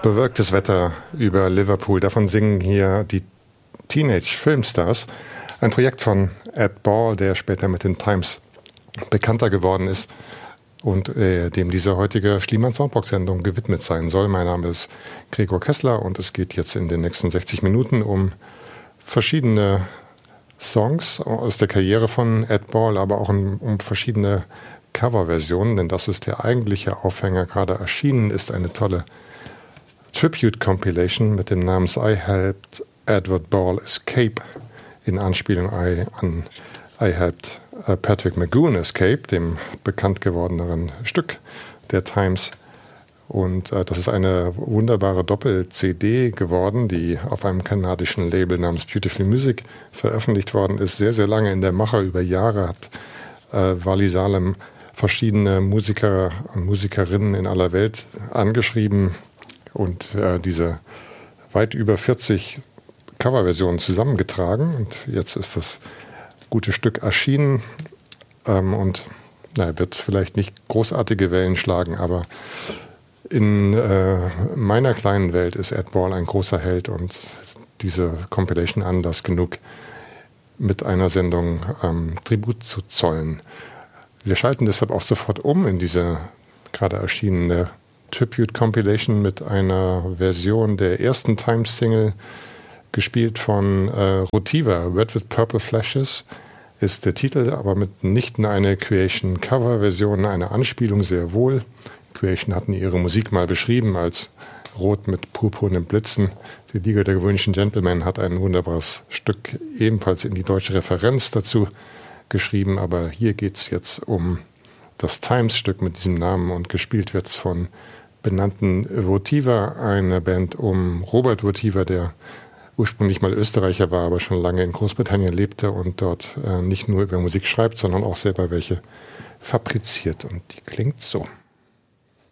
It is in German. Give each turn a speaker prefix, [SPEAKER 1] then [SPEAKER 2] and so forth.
[SPEAKER 1] Bewölktes Wetter über Liverpool. Davon singen hier die Teenage Filmstars. Ein Projekt von Ed Ball, der später mit den Times bekannter geworden ist und dem diese heutige Schliemann-Soundbox-Sendung gewidmet sein soll. Mein Name ist Gregor Kessler und es geht jetzt in den nächsten 60 Minuten um verschiedene Songs aus der Karriere von Ed Ball, aber auch um verschiedene Coverversionen, denn das ist der eigentliche Aufhänger. Gerade erschienen ist eine tolle Tribute-Compilation mit dem Namen I Helped Edward Ball Escape, in Anspielung an I Helped Patrick McGoon Escape, dem bekannt gewordeneren Stück der Times. Und das ist eine wunderbare Doppel-CD geworden, die auf einem kanadischen Label namens Beautiful Music veröffentlicht worden ist. Sehr, sehr lange in der Mache, über Jahre hat Wally Salem verschiedene Musiker und Musikerinnen in aller Welt angeschrieben und diese weit über 40 Coverversionen zusammengetragen. Und jetzt ist das gute Stück erschienen und wird vielleicht nicht großartige Wellen schlagen, aber in meiner kleinen Welt ist Ed Ball ein großer Held und diese Compilation Anlass genug, mit einer Sendung Tribut zu zollen. Wir schalten deshalb auch sofort um in diese gerade erschienene Tribute Compilation mit einer Version der ersten Times-Single, gespielt von Rotiva. Red with Purple Flashes ist der Titel, aber mitnichten eine Creation-Cover-Version, eine Anspielung sehr wohl. Creation hatten ihre Musik mal beschrieben als Rot mit purpurnen Blitzen. Die Liga der gewöhnlichen Gentlemen hat ein wunderbares Stück ebenfalls in die deutsche Referenz dazu geschrieben, aber hier geht es jetzt um das Times-Stück mit diesem Namen und gespielt wird es von benannten Votiva, eine Band um Robert Votiva, der ursprünglich mal Österreicher war, aber schon lange in Großbritannien lebte und dort nicht nur über Musik schreibt, sondern auch selber welche fabriziert. Und die klingt so.